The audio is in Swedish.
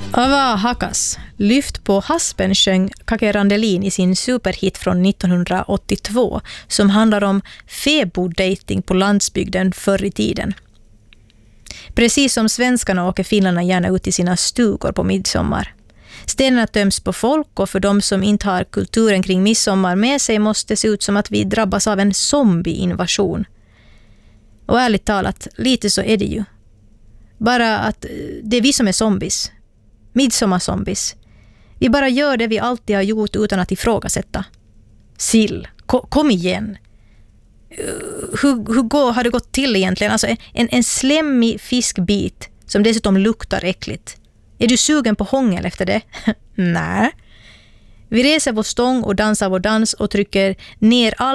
Ava Hakas, lyft på haspen, sjöng Kake Randelin i sin superhit från 1982 som handlar om fäboddating på landsbygden förr i tiden. Precis som svenskarna åker finnarna gärna ut i sina stugor på midsommar. Städerna töms på folk och för de som inte har kulturen kring midsommar med sig måste det se ut som att vi drabbas av en zombie-invasion. Och ärligt talat, lite så är det ju. Bara att det är vi som är zombies. Midsommarzombies. Vi bara gör det vi alltid har gjort utan att ifrågasätta. Sill, kom igen. Hur har det gått till egentligen? Alltså en slemmig fiskbit som dessutom luktar äckligt. Är du sugen på hångel efter det? Nej. Vi reser vår stång och dansar vår dans och trycker ner all